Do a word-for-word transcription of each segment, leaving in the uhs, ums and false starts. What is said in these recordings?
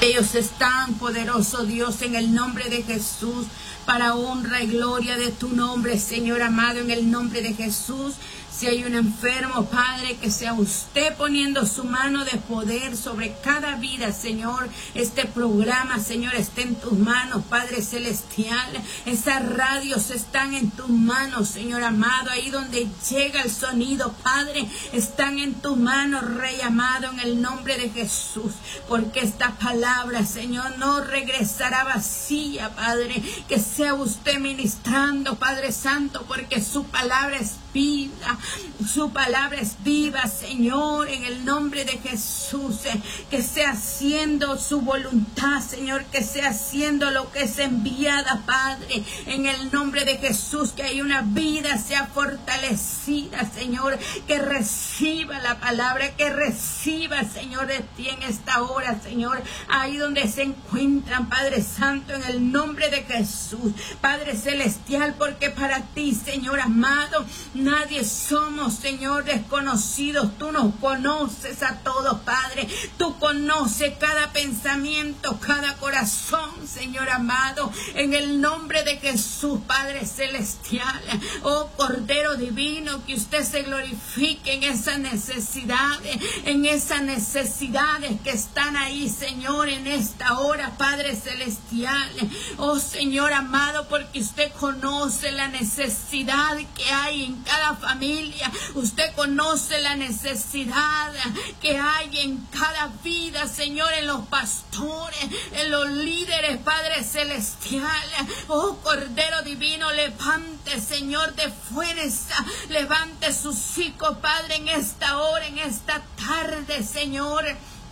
Ellos están, poderoso Dios, en el nombre de Jesús, para honra y gloria de tu nombre, Señor amado, en el nombre de Jesús. Si hay un enfermo, Padre, que sea usted poniendo su mano de poder sobre cada vida, Señor. Este programa, Señor, está en tus manos, Padre Celestial. Esas radios están en tus manos, Señor amado. Ahí donde llega el sonido, Padre, están en tus manos, Rey amado, en el nombre de Jesús. Porque esta palabra, Señor, no regresará vacía, Padre. Que sea usted ministrando, Padre Santo, porque su palabra es vida. Su palabra es viva, Señor, en el nombre de Jesús. Que sea haciendo su voluntad, Señor, que sea haciendo lo que es enviada, Padre, en el nombre de Jesús. Que hay una vida sea fortalecida, Señor, que reciba la palabra, que reciba, Señor, de ti en esta hora, Señor, ahí donde se encuentran, Padre Santo, en el nombre de Jesús, Padre Celestial, porque para ti, Señor amado, nadie somos, Señor, desconocidos. Tú nos conoces a todos, Padre. Tú conoces cada pensamiento, cada corazón, Señor amado. En el nombre de Jesús, Padre Celestial. Oh Cordero Divino, que usted se glorifique en esas necesidades, en esas necesidades que están ahí, Señor, en esta hora, Padre Celestial. Oh Señor amado, porque usted conoce la necesidad que hay en cada familia. Usted conoce la necesidad que hay en cada vida, Señor, en los pastores, en los líderes, Padre Celestial. Oh Cordero Divino, levante, Señor, de fuerza, levante sus hijos, Padre, en esta hora, en esta tarde, Señor.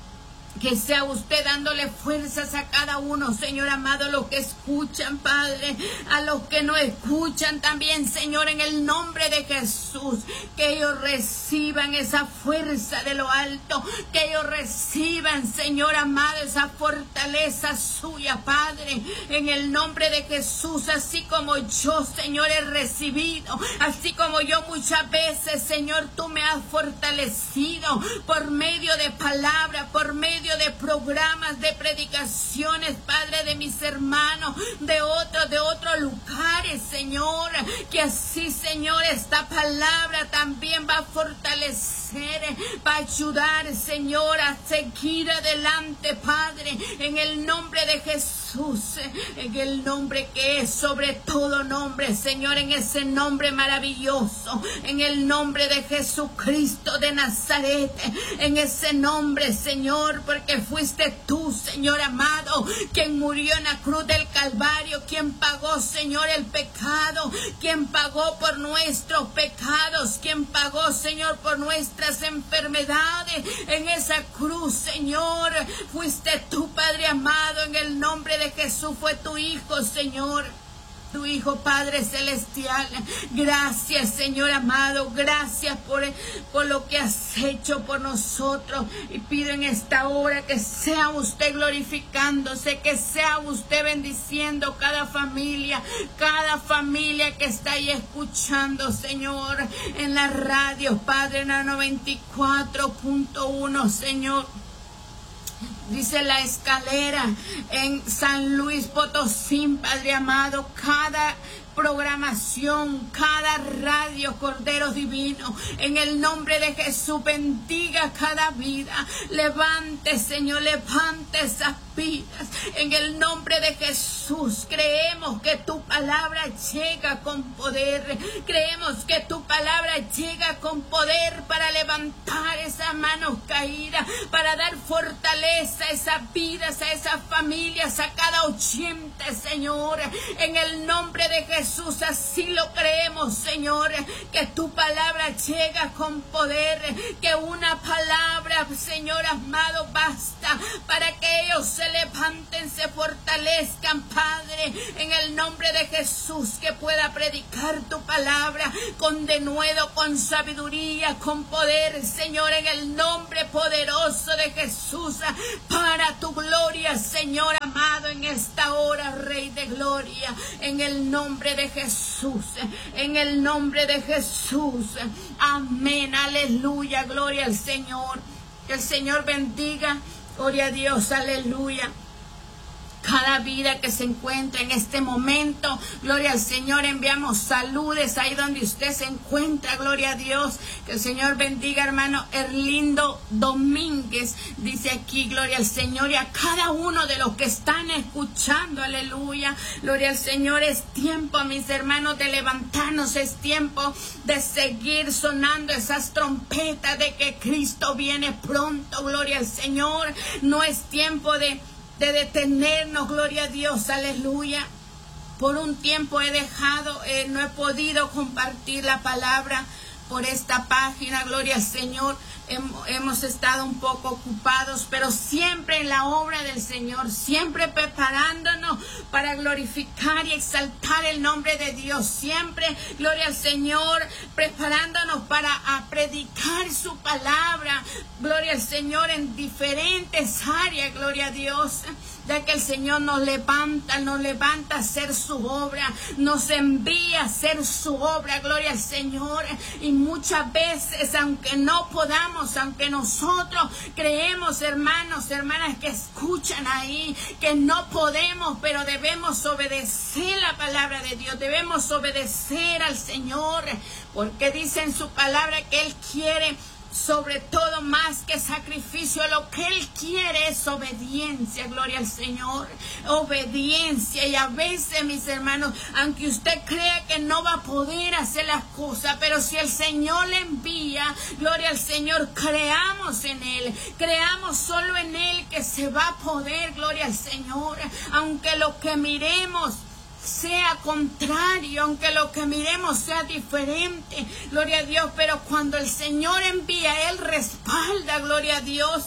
Que sea usted dándole fuerzas a cada uno, Señor amado, a los que escuchan, Padre, a los que no escuchan también, Señor, en el nombre de Jesús. Que ellos reciban esa fuerza de lo alto, que ellos reciban, Señor amado, esa fortaleza suya, Padre, en el nombre de Jesús. Así como yo, Señor, he recibido, así como yo muchas veces, Señor, tú me has fortalecido por medio de palabras, por medio de programas, de predicaciones, Padre, de mis hermanos, de otros, de otros lugares, Señor. Que así, Señor, esta palabra también va a fortalecer, va a ayudar, Señor, a seguir adelante, Padre, en el nombre de Jesús, en el nombre que es sobre todo nombre, Señor, en ese nombre maravilloso, en el nombre de Jesucristo de Nazaret, en ese nombre, Señor, porque fuiste tú, Señor amado, quien murió en la cruz del Calvario, quien pagó, Señor, el pecado, quien pagó por nuestros pecados, quien pagó, Señor, por nuestras enfermedades. En esa cruz, Señor, fuiste tú, Padre amado, en el nombre de Jesús fue tu Hijo, Señor. Tu Hijo, Padre Celestial. Gracias, Señor amado. Gracias por, por lo que has hecho por nosotros. Y pido en esta hora que sea usted glorificándose, que sea usted bendiciendo cada familia, cada familia que está ahí escuchando, Señor, en la radio, Padre, en la noventa y cuatro punto uno, Señor. Dice la escalera en San Luis Potosí, Padre amado, cada programación, cada radio, Cordero Divino, en el nombre de Jesús, bendiga cada vida. Levante, Señor, levante esas vidas. En el nombre de Jesús, creemos que tu palabra llega con poder. Creemos que tu palabra llega con poder para levantar esas manos caídas, para dar fortaleza a esas vidas, a esas familias, a cada oyente, Señor. En el nombre de Jesús, así lo creemos, Señor, que tu palabra llega con poder, que una palabra, Señor amado, basta para que ellos se levanten, se fortalezcan, Padre, en el nombre de Jesús, que pueda predicar tu palabra con denuedo, con sabiduría, con poder, Señor, en el nombre poderoso de Jesús, para tu gloria, Señor amado, en esta hora, Rey de gloria, en el nombre de Jesús, en el nombre de Jesús, amén, aleluya, gloria al Señor. Que el Señor bendiga Gloria a Dios, aleluya. Cada vida que se encuentra en este momento, gloria al Señor, enviamos saludes ahí donde usted se encuentra, gloria a Dios. Que el Señor bendiga, hermano Erlindo Domínguez, dice aquí, gloria al Señor, y a cada uno de los que están escuchando, aleluya. Gloria al Señor, es tiempo, mis hermanos, de levantarnos, es tiempo de seguir sonando esas trompetas de que Cristo viene pronto, gloria al Señor. No es tiempo de de detenernos, gloria a Dios, aleluya. Por un tiempo he dejado, eh, no he podido compartir la palabra por esta página, gloria al Señor. Hemos estado un poco ocupados, pero siempre en la obra del Señor, siempre preparándonos para glorificar y exaltar el nombre de Dios, siempre, gloria al Señor, preparándonos para a predicar su palabra, gloria al Señor, en diferentes áreas, gloria a Dios, ya que el Señor nos levanta, nos levanta a hacer su obra, nos envía a hacer su obra, gloria al Señor, y muchas veces, aunque no podamos, aunque nosotros creemos, hermanos, hermanas que escuchan ahí, que no podemos, pero debemos obedecer la palabra de Dios, debemos obedecer al Señor, porque dice en su palabra que Él quiere sobre todo más que sacrificio. Lo que Él quiere es obediencia, gloria al Señor, obediencia. Y a veces, mis hermanos, aunque usted crea que no va a poder hacer las cosas, pero si el Señor le envía, gloria al Señor, creamos en Él, creamos solo en Él que se va a poder, gloria al Señor, aunque lo que miremos sea contrario, aunque lo que miremos sea diferente, gloria a Dios, pero cuando el Señor envía, Él respalda, gloria a Dios.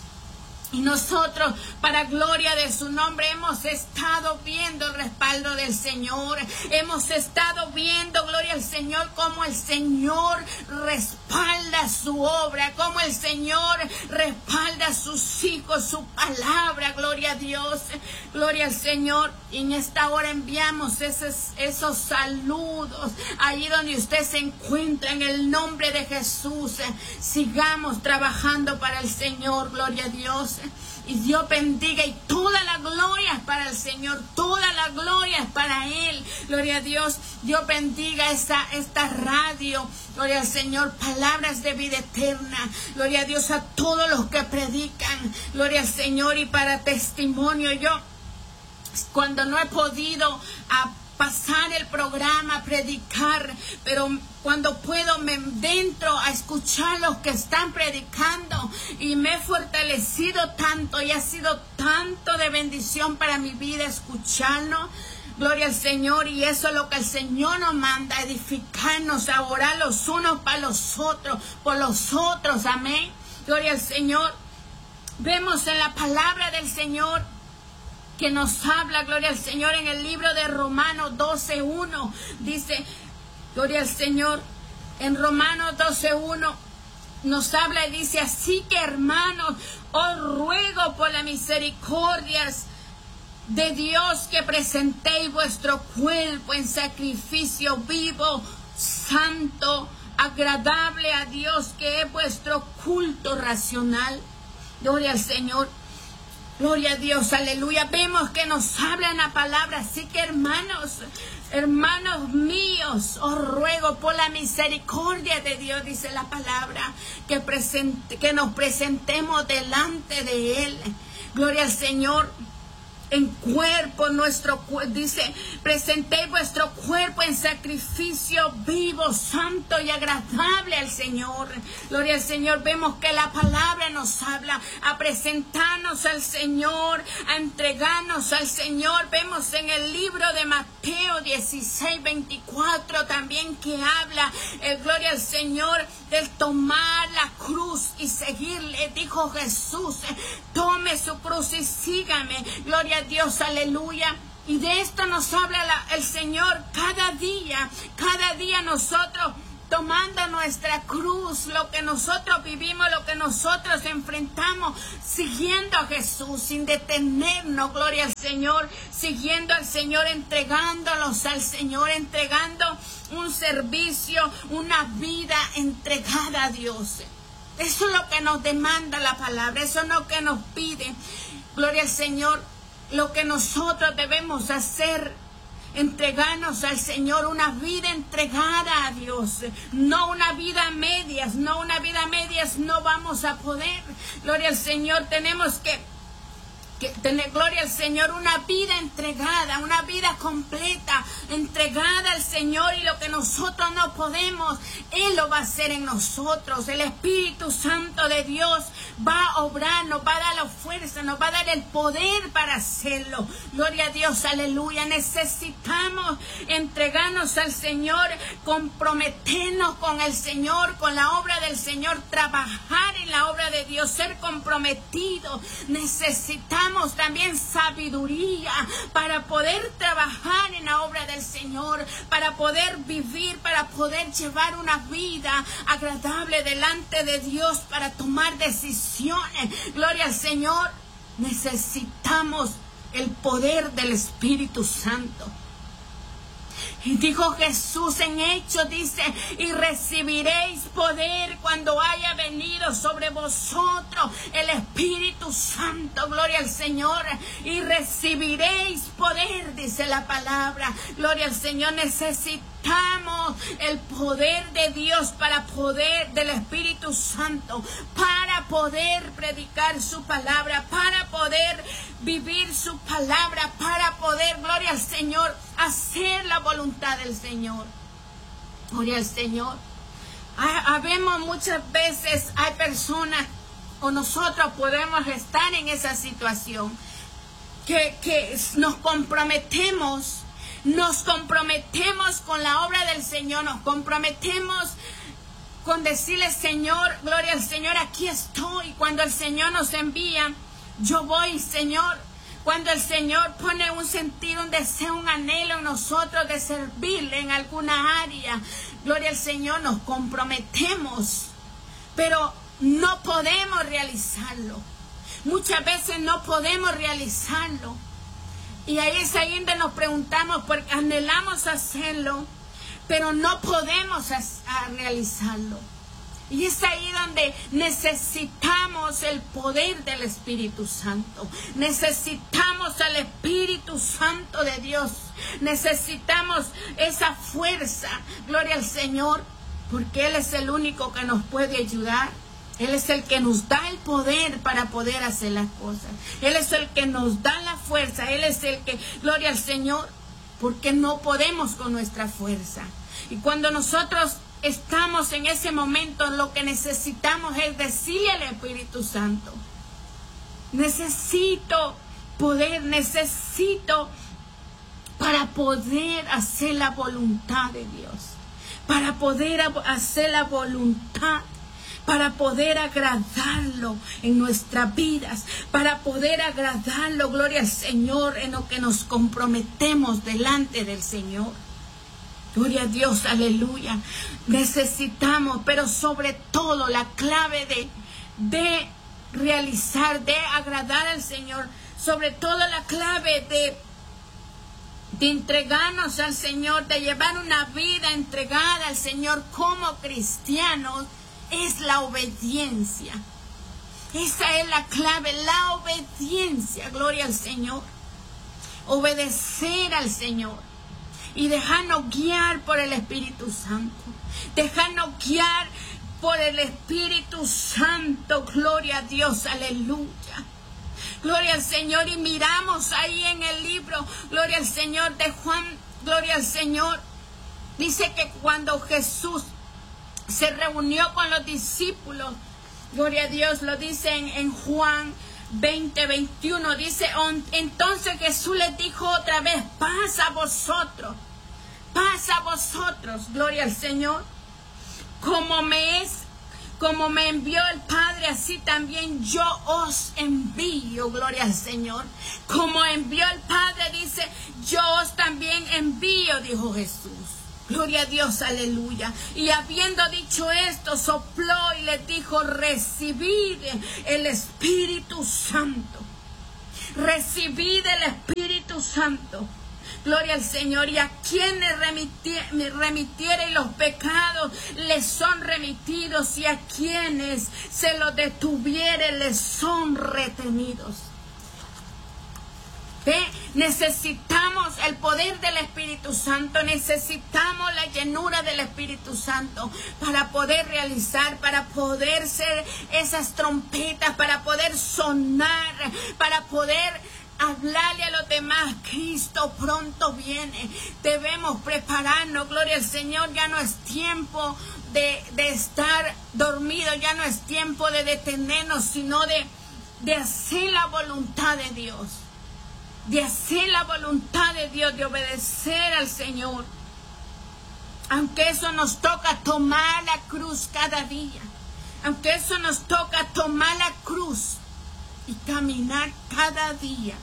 Y nosotros, para gloria de su nombre, hemos estado viendo el respaldo del Señor. Hemos estado viendo, gloria al Señor, cómo el Señor respalda su obra, cómo el Señor respalda a sus hijos, su palabra, gloria a Dios, gloria al Señor. Y en esta hora enviamos esos, esos saludos allí donde usted se encuentra, en el nombre de Jesús. Sigamos trabajando para el Señor, gloria a Dios. Y Dios bendiga, y toda la gloria es para el Señor, toda la gloria es para Él, gloria a Dios. Dios bendiga esta, esta radio, gloria al Señor, palabras de vida eterna, gloria a Dios, a todos los que predican, gloria al Señor. Y para testimonio, yo cuando no he podido a pasar el programa, a predicar, pero cuando puedo me dentro a escuchar los que están predicando, y me he fortalecido tanto y ha sido tanto de bendición para mi vida escucharlo, gloria al Señor. Y eso es lo que el Señor nos manda, edificarnos, a orar los unos para los otros, por los otros, amén, gloria al Señor. Vemos en la palabra del Señor que nos habla, gloria al Señor, en el libro de Romanos doce uno, dice, gloria al Señor, en Romanos doce uno nos habla y dice: así que, hermanos, os ruego por las misericordias de Dios que presentéis vuestro cuerpo en sacrificio vivo, santo, agradable a Dios, que es vuestro culto racional. Gloria al Señor. Gloria a Dios, aleluya. Vemos que nos hablan la palabra. Así que, hermanos, hermanos míos, os ruego por la misericordia de Dios, dice la palabra, que, presente, que nos presentemos delante de Él. Gloria al Señor. En cuerpo nuestro, dice, presentéis vuestro cuerpo en sacrificio vivo, santo y agradable al Señor. Gloria al Señor. Vemos que la palabra nos habla a presentarnos al Señor, a entregarnos al Señor. Vemos en el libro de Mateo dieciséis veinticuatro también que habla, el gloria al Señor, del tomar la cruz y seguirle. Dijo Jesús: tome su cruz y sígame. Gloria a Dios, aleluya. Y de esto nos habla la, el Señor cada día, cada día nosotros tomando nuestra cruz, lo que nosotros vivimos, lo que nosotros enfrentamos, siguiendo a Jesús sin detenernos, gloria al Señor, siguiendo al Señor, entregándonos al Señor, entregando un servicio, una vida entregada a Dios. Eso es lo que nos demanda la palabra, eso es lo que nos pide. Gloria al Señor, lo que nosotros debemos hacer, entregarnos al Señor, una vida entregada a Dios, no una vida a medias, no una vida a medias, no vamos a poder. Gloria al Señor, tenemos que Que tener, gloria al Señor, una vida entregada, una vida completa, entregada al Señor, y lo que nosotros no podemos, Él lo va a hacer en nosotros. El Espíritu Santo de Dios va a obrar, nos va a dar la fuerza, nos va a dar el poder para hacerlo. Gloria a Dios, aleluya. Necesitamos entregarnos al Señor, comprometernos con el Señor, con la obra del Señor, trabajar en la obra de Dios, ser comprometidos. Necesitamos también sabiduría para poder trabajar en la obra del Señor, para poder vivir, para poder llevar una vida agradable delante de Dios, para tomar decisiones. Gloria al Señor. Necesitamos el poder del Espíritu Santo. Y dijo Jesús en Hechos, dice, y recibiréis poder cuando haya venido sobre vosotros el Espíritu Santo. Gloria al Señor. Y recibiréis poder, dice la palabra. Gloria al Señor. Necesitamos el poder de Dios para poder, del Espíritu Santo, para poder predicar su palabra, para poder vivir su palabra, para poder, gloria al Señor, hacer la voluntad del Señor. Gloria al Señor. Habemos muchas veces, hay personas, o nosotros podemos estar en esa situación, que, que nos comprometemos, nos comprometemos con la obra del Señor, nos comprometemos con decirle, Señor, gloria al Señor, aquí estoy. Cuando el Señor nos envía, yo voy, Señor. Cuando el Señor pone un sentir, un deseo, un anhelo en nosotros de servirle en alguna área, gloria al Señor, nos comprometemos, pero no podemos realizarlo. Muchas veces no podemos realizarlo. Y ahí es ahí donde nos preguntamos, porque anhelamos hacerlo, pero no podemos a, a realizarlo. Y es ahí donde necesitamos el poder del Espíritu Santo. Necesitamos al Espíritu Santo de Dios. Necesitamos esa fuerza. Gloria al Señor. Porque Él es el único que nos puede ayudar. Él es el que nos da el poder para poder hacer las cosas. Él es el que nos da la fuerza. Él es el que, gloria al Señor, porque no podemos con nuestra fuerza. Y cuando nosotros estamos en ese momento, lo que necesitamos es decirle al Espíritu Santo, necesito poder, necesito para poder hacer la voluntad de Dios, para poder hacer la voluntad, para poder agradarlo en nuestras vidas, para poder agradarlo, gloria al Señor, en lo que nos comprometemos delante del Señor. Gloria a Dios, aleluya. Necesitamos, pero sobre todo la clave de, de realizar, de agradar al Señor, sobre todo la clave de, de entregarnos al Señor, de llevar una vida entregada al Señor como cristianos, es la obediencia. Esa es la clave, la obediencia, gloria al Señor. Obedecer al Señor y dejarnos guiar por el Espíritu Santo. Dejarnos guiar por el Espíritu Santo, gloria a Dios, aleluya. Gloria al Señor. Y miramos ahí en el libro, gloria al Señor, de Juan, gloria al Señor. Dice que cuando Jesús se reunió con los discípulos, gloria a Dios, lo dice en, en Juan veinte, veintiuno, dice, entonces Jesús les dijo otra vez, paz a vosotros, paz a vosotros, gloria al Señor, como me es, como me envió el Padre, así también yo os envío, gloria al Señor, como envió el Padre, dice, yo os también envío, dijo Jesús. Gloria a Dios, aleluya. Y habiendo dicho esto, sopló y les dijo, recibid el Espíritu Santo. Recibid el Espíritu Santo. Gloria al Señor. Y a quienes remitiere los pecados les son remitidos, y a quienes se los detuviere les son retenidos. ¿Ve? Necesitamos el poder del Espíritu Santo, necesitamos la llenura del Espíritu Santo para poder realizar, para poder ser esas trompetas, para poder sonar, para poder hablarle a los demás. Cristo pronto viene, debemos prepararnos. Gloria al Señor. Ya no es tiempo de, de estar dormido, ya no es tiempo de detenernos, sino de, de hacer la voluntad de Dios. De hacer la voluntad de Dios, de obedecer al Señor. Aunque eso nos toca tomar la cruz cada día. Aunque eso nos toca tomar la cruz y caminar cada día.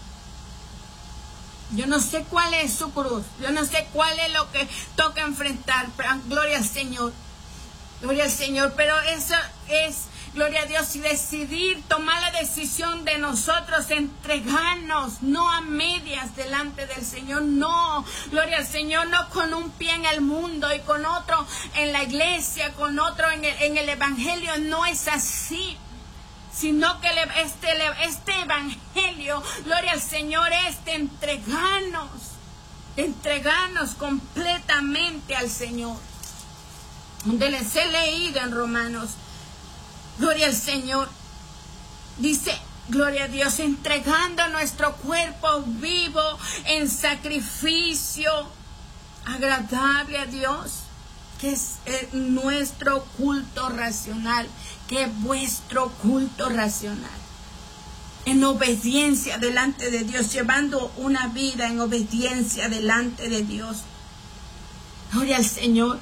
Yo no sé cuál es su cruz. Yo no sé cuál es lo que toca enfrentar. Gloria al Señor. Gloria al Señor. Pero eso es... Gloria a Dios, y decidir, tomar la decisión de nosotros, entregarnos, no a medias delante del Señor, no, gloria al Señor, no con un pie en el mundo y con otro en la iglesia, con otro en el, en el Evangelio, no es así, sino que este, este Evangelio, gloria al Señor, es de entregarnos, de entregarnos completamente al Señor, donde les he leído en Romanos. Gloria al Señor. Dice, gloria a Dios, entregando nuestro cuerpo vivo en sacrificio agradable a Dios, que es eh, nuestro culto racional, que es vuestro culto racional. En obediencia delante de Dios, llevando una vida en obediencia delante de Dios. Gloria al Señor.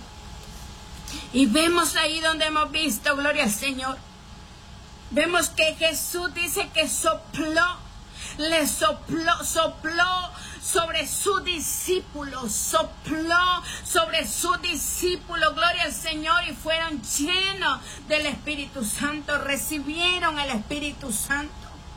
Y vemos ahí donde hemos visto, gloria al Señor, vemos que Jesús dice que sopló, le sopló, sopló sobre su discípulo, sopló sobre su discípulo, gloria al Señor, y fueron llenos del Espíritu Santo, recibieron el Espíritu Santo.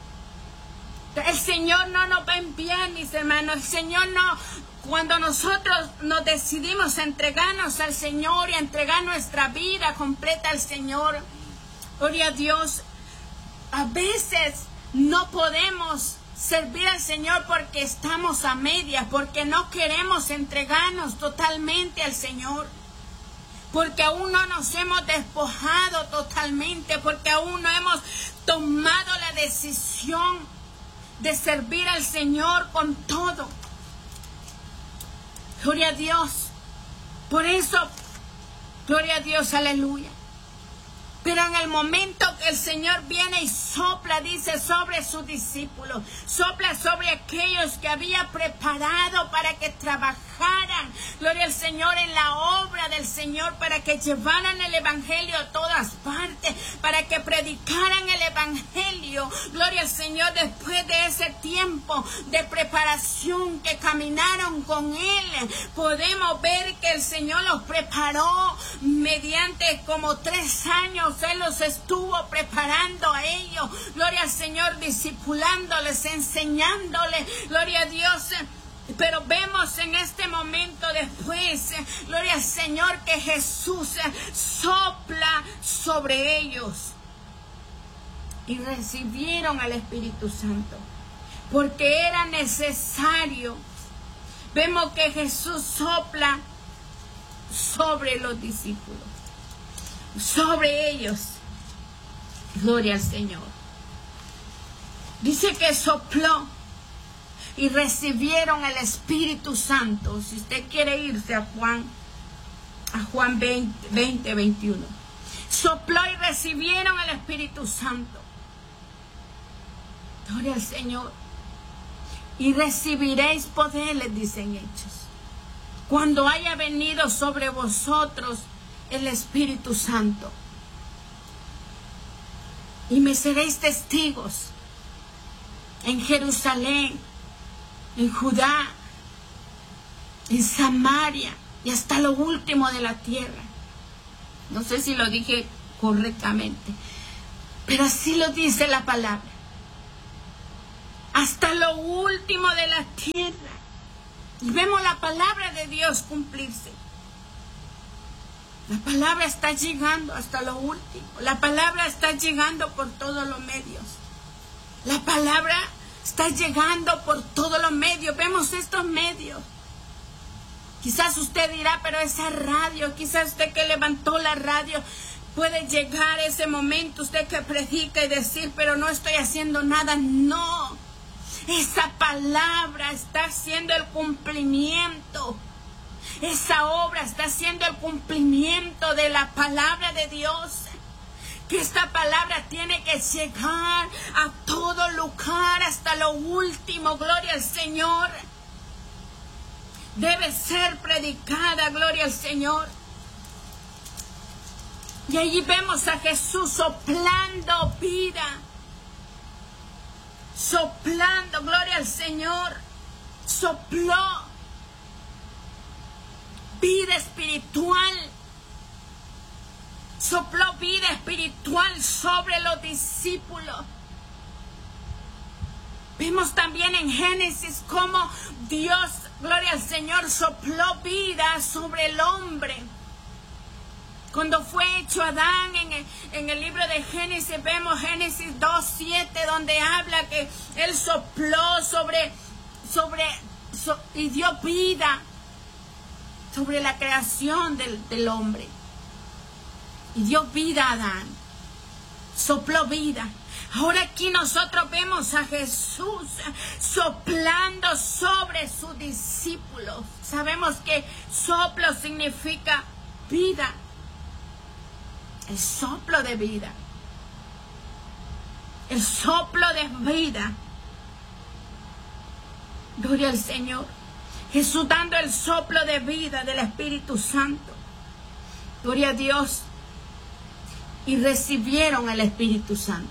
El Señor no nos va a enviar, mis hermanos, el Señor no... Cuando nosotros nos decidimos a entregarnos al Señor y a entregar nuestra vida completa al Señor, gloria a Dios, a veces no podemos servir al Señor porque estamos a medias, porque no queremos entregarnos totalmente al Señor, porque aún no nos hemos despojado totalmente, porque aún no hemos tomado la decisión de servir al Señor con todo. Gloria a Dios. Por eso, gloria a Dios, aleluya. Pero en el momento que el Señor viene y sopla, dice, sobre sus discípulos, sopla sobre aquellos que había preparado para que trabajaran, gloria al Señor, en la obra del Señor, para que llevaran el Evangelio a todas partes, para que predicaran el Evangelio, gloria al Señor, después de ese tiempo de preparación que caminaron con Él. Podemos ver que el Señor los preparó mediante como tres años. Él los estuvo preparando a ellos, gloria al Señor, discipulándoles, enseñándoles, gloria a Dios. Pero vemos en este momento después, gloria al Señor, que Jesús sopla sobre ellos y recibieron al Espíritu Santo, porque era necesario. Vemos que Jesús sopla sobre los discípulos, sobre ellos, gloria al Señor. Dice que sopló y recibieron el Espíritu Santo. Si usted quiere irse a Juan, a Juan veinte, veintiuno, sopló y recibieron el Espíritu Santo. Gloria al Señor. Y recibiréis poder, les dicen Hechos, cuando haya venido sobre vosotros el Espíritu Santo, y me seréis testigos en Jerusalén, en Judá, en Samaria y hasta lo último de la tierra. No sé si lo dije correctamente, pero así lo dice la palabra. Hasta lo último de la tierra. Y vemos la palabra de Dios cumplirse. La palabra está llegando hasta lo último. La palabra está llegando por todos los medios. La palabra está llegando por todos los medios. Vemos estos medios. Quizás usted dirá, pero esa radio, quizás usted que levantó la radio, puede llegar ese momento, usted que predica y decir, pero no estoy haciendo nada. No, esa palabra está haciendo el cumplimiento. Esa obra está haciendo el cumplimiento de la palabra de Dios. Que esta palabra tiene que llegar a todo lugar, hasta lo último. Gloria al Señor. Debe ser predicada, gloria al Señor. Y allí vemos a Jesús soplando vida. Soplando, gloria al Señor. Sopló vida espiritual. Sopló vida espiritual sobre los discípulos. Vemos también en Génesis cómo Dios, gloria al Señor, sopló vida sobre el hombre. Cuando fue hecho Adán, en el, en el libro de Génesis, vemos Génesis dos siete, donde habla que Él sopló sobre, sobre so, y dio vida sobre la creación del, del hombre. Y dio vida a Adán. Sopló vida. Ahora aquí nosotros vemos a Jesús soplando sobre sus discípulos. Sabemos que soplo significa vida. El soplo de vida. El soplo de vida. Gloria al Señor. Jesús dando el soplo de vida del Espíritu Santo. Gloria a Dios. Y recibieron el Espíritu Santo.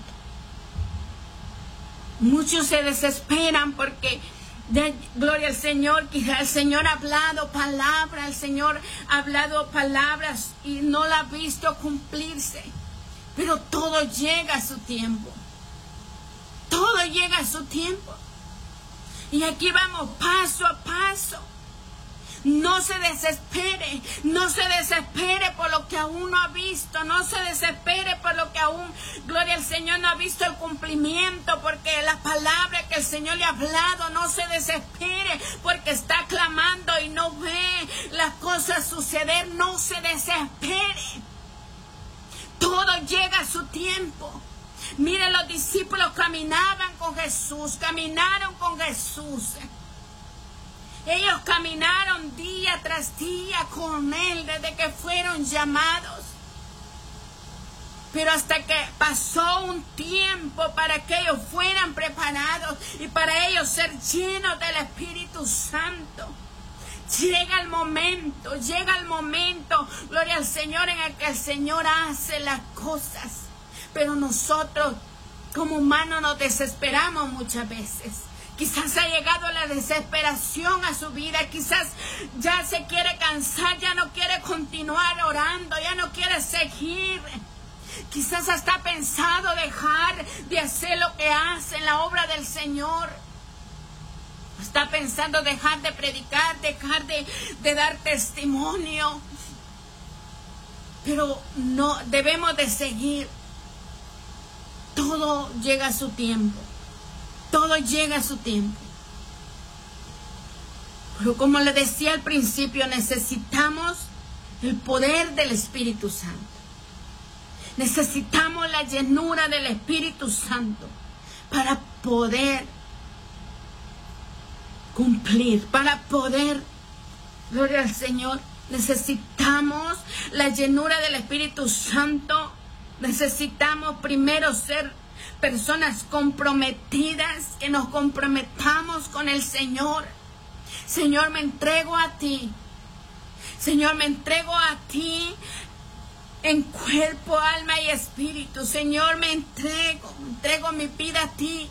Muchos se desesperan porque, de, gloria al Señor, quizá el Señor ha hablado palabras, el Señor ha hablado palabras y no la ha visto cumplirse. Pero todo llega a su tiempo. Todo llega a su tiempo. Y aquí vamos paso a paso. No se desespere, no se desespere por lo que aún no ha visto, no se desespere por lo que aún, gloria al Señor, no ha visto el cumplimiento, porque la palabra que el Señor le ha hablado, no se desespere, porque está clamando y no ve las cosas suceder, no se desespere. Todo llega a su tiempo. Mire, los discípulos caminaban con Jesús, caminaron con Jesús. Ellos caminaron día tras día con Él desde que fueron llamados. Pero hasta que pasó un tiempo para que ellos fueran preparados y para ellos ser llenos del Espíritu Santo. Llega el momento, llega el momento, gloria al Señor, en el que el Señor hace las cosas. Pero nosotros como humanos nos desesperamos muchas veces. Quizás ha llegado la desesperación a su vida, quizás ya se quiere cansar, ya no quiere continuar orando, ya no quiere seguir. Quizás hasta ha pensado dejar de hacer lo que hace en la obra del Señor. Está pensando dejar de predicar, dejar de, de dar testimonio. Pero no, debemos de seguir. Todo llega a su tiempo. Todo llega a su tiempo. Pero como le decía al principio, necesitamos el poder del Espíritu Santo. Necesitamos la llenura del Espíritu Santo para poder cumplir, para poder, gloria al Señor, necesitamos la llenura del Espíritu Santo. Necesitamos primero ser personas comprometidas, que nos comprometamos con el Señor. Señor, me entrego a ti. Señor, me entrego a ti en cuerpo, alma y espíritu. Señor, me entrego, me entrego mi vida a ti.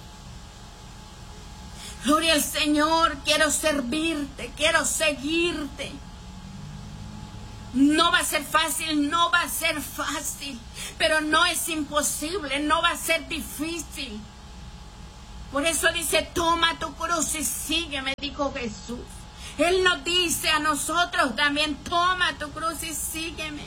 Gloria al Señor, quiero servirte, quiero seguirte. No va a ser fácil, no va a ser fácil, pero no es imposible, no va a ser difícil. Por eso dice, toma tu cruz y sígueme, dijo Jesús. Él nos dice a nosotros también, toma tu cruz y sígueme.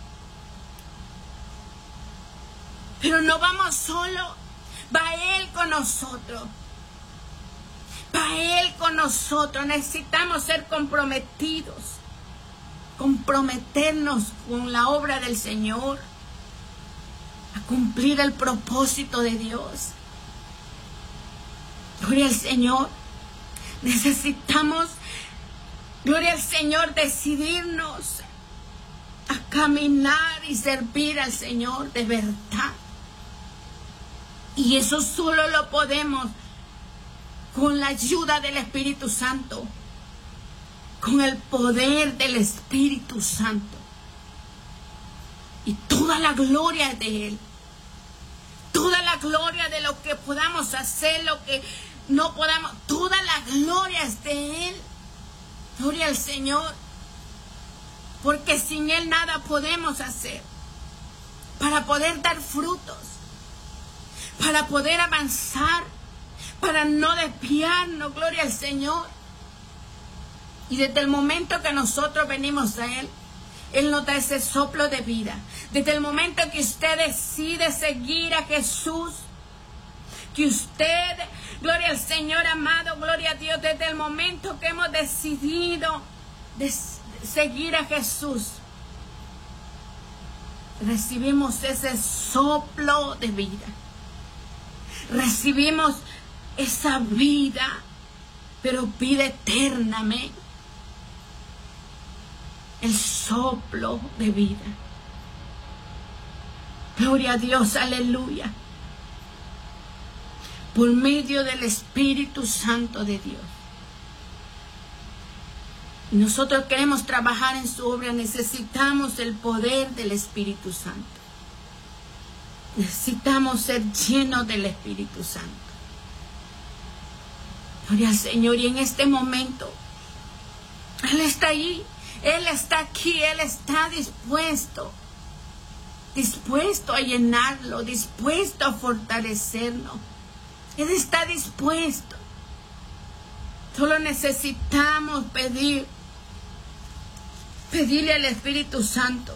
Pero no vamos solo, va Él con nosotros. Va Él con nosotros. Necesitamos ser comprometidos, comprometernos con la obra del Señor, a cumplir el propósito de Dios. Gloria al Señor. Necesitamos, gloria al Señor, decidirnos a caminar y servir al Señor de verdad. Y eso solo lo podemos con la ayuda del Espíritu Santo, con el poder del Espíritu Santo. Y toda la gloria de Él, toda la gloria de lo que podamos hacer, lo que no podamos, toda la gloria es de Él. Gloria al Señor, porque sin Él nada podemos hacer. Para poder dar frutos, para poder avanzar, para no desviarnos, gloria al Señor. Y desde el momento que nosotros venimos a Él, Él nos da ese soplo de vida. Desde el momento que usted decide seguir a Jesús, que usted, gloria al Señor amado, gloria a Dios, desde el momento que hemos decidido de seguir a Jesús, recibimos ese soplo de vida. Recibimos esa vida, pero vida eterna, amén. El soplo de vida. Gloria a Dios, aleluya. Por medio del Espíritu Santo de Dios. Y nosotros queremos trabajar en su obra, necesitamos el poder del Espíritu Santo. Necesitamos ser llenos del Espíritu Santo. Gloria al Señor. Y en este momento, Él está ahí. Él está aquí. Él está dispuesto. Dispuesto a llenarlo. Dispuesto a fortalecernos. Él está dispuesto. Solo necesitamos pedir. Pedirle al Espíritu Santo.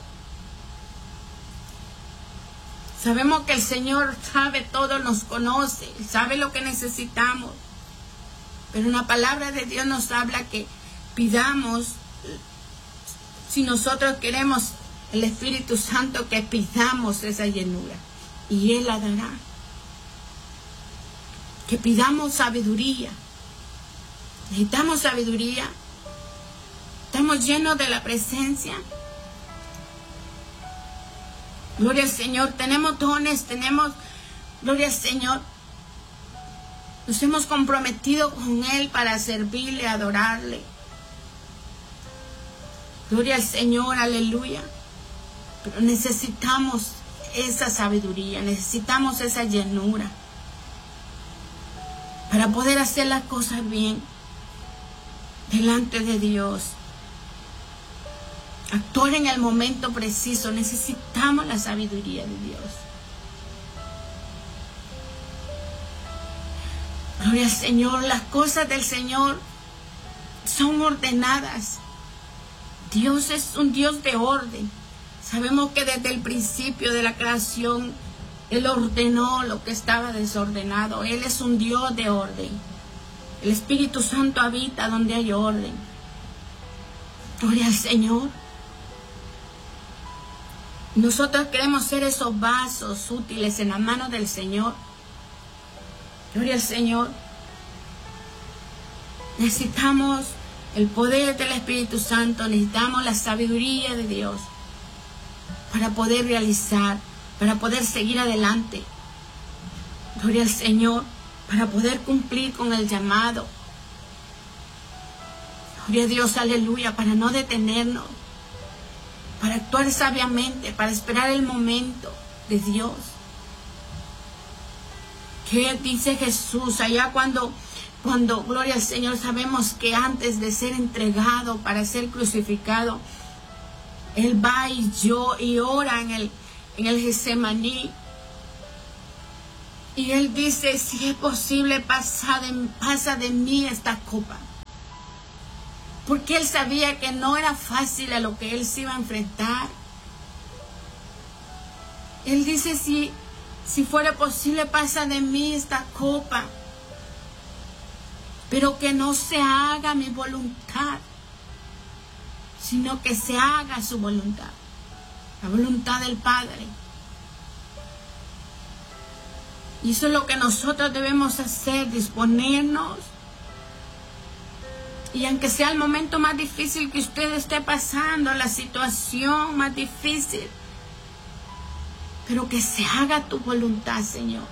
Sabemos que el Señor sabe todo, nos conoce, sabe lo que necesitamos. Pero una palabra de Dios nos habla que pidamos, si nosotros queremos el Espíritu Santo, que pidamos esa llenura. Y Él la dará. Que pidamos sabiduría. Necesitamos sabiduría. Estamos llenos de la presencia. Gloria al Señor, tenemos dones, tenemos, gloria al Señor. Nos hemos comprometido con Él para servirle, adorarle. Gloria al Señor, aleluya. Pero necesitamos esa sabiduría, necesitamos esa llenura para poder hacer las cosas bien delante de Dios. Actuar en el momento preciso. Necesitamos la sabiduría de Dios. Gloria al Señor. Las cosas del Señor son ordenadas. Dios es un Dios de orden. Sabemos que desde el principio de la creación Él ordenó lo que estaba desordenado. Él es un Dios de orden. El Espíritu Santo habita donde hay orden. Gloria al Señor. Nosotros queremos ser esos vasos útiles en las manos del Señor. Gloria al Señor. Necesitamos el poder del Espíritu Santo, necesitamos la sabiduría de Dios para poder realizar, para poder seguir adelante. Gloria al Señor, para poder cumplir con el llamado. Gloria a Dios, aleluya, para no detenernos, para actuar sabiamente, para esperar el momento de Dios. ¿Qué dice Jesús allá cuando, cuando, gloria al Señor, sabemos que antes de ser entregado para ser crucificado, Él va y yo y ora en el, en el Getsemaní? Y Él dice, si es posible, pasa de, pasa de mí esta copa. porque Él sabía que no era fácil a lo que Él se iba a enfrentar. Él dice, si, si fuera posible, pasa de mí esta copa, pero que no se haga mi voluntad, sino que se haga su voluntad, la voluntad del Padre. Y eso es lo que nosotros debemos hacer, disponernos. Y aunque sea el momento más difícil que usted esté pasando, la situación más difícil, pero que se haga tu voluntad, Señor.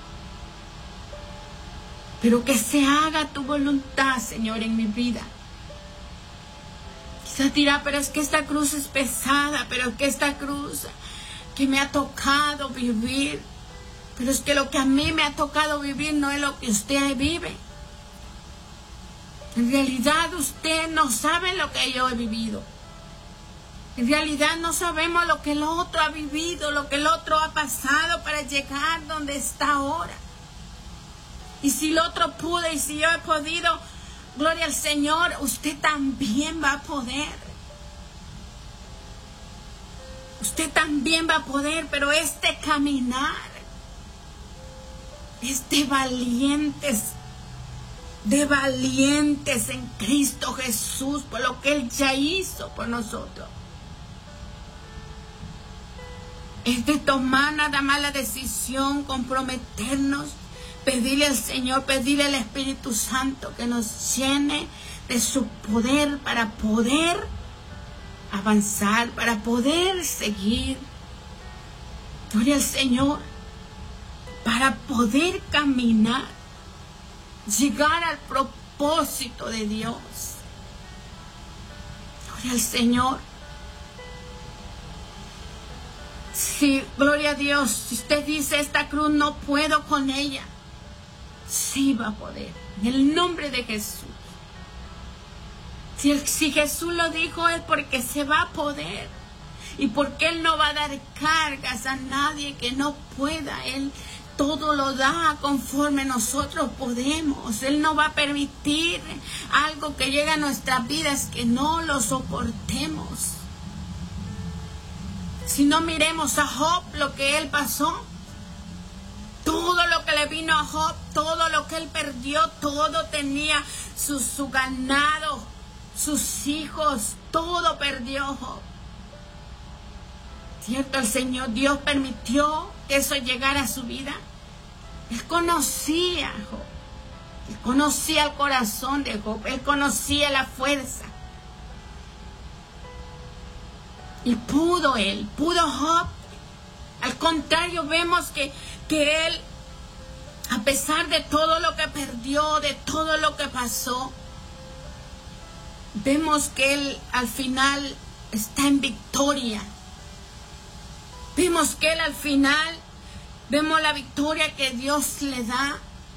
Pero que se haga tu voluntad, Señor, en mi vida. Quizás dirá, pero es que esta cruz es pesada, pero es que esta cruz que me ha tocado vivir, pero es que lo que a mí me ha tocado vivir no es lo que usted vive. En realidad usted no sabe lo que yo he vivido. En realidad no sabemos lo que el otro ha vivido, lo que el otro ha pasado para llegar donde está ahora. Y si el otro pudo y si yo he podido, gloria al Señor, usted también va a poder. Usted también va a poder, pero este caminar es de valientes, de valientes en Cristo Jesús, por lo que Él ya hizo por nosotros. Es de tomar nada más la decisión, comprometernos, pedirle al Señor, pedirle al Espíritu Santo que nos llene de su poder para poder avanzar, para poder seguir. Gloria al Señor, para poder caminar, llegar al propósito de Dios. Gloria al Señor. Sí, gloria a Dios. Si usted dice, esta cruz no puedo con ella, sí va a poder. En el nombre de Jesús. Si, si Jesús lo dijo es porque se va a poder. Y porque Él no va a dar cargas a nadie que no pueda. Él todo lo da conforme nosotros podemos. Él no va a permitir algo que llegue a nuestras vidas que no lo soportemos. Si no, miremos a Job, lo que él pasó, todo lo que le vino a Job, todo lo que él perdió, todo tenía su, su ganado, sus hijos, todo perdió Job. ¿Cierto? El Señor Dios permitió que eso llegara a su vida. Él conocía a Job, él conocía el corazón de Job, él conocía la fuerza. Y pudo él, pudo Job. Al contrario, vemos que, que él, a pesar de todo lo que perdió, de todo lo que pasó, vemos que él al final está en victoria. Vemos que él al final, vemos la victoria que Dios le da.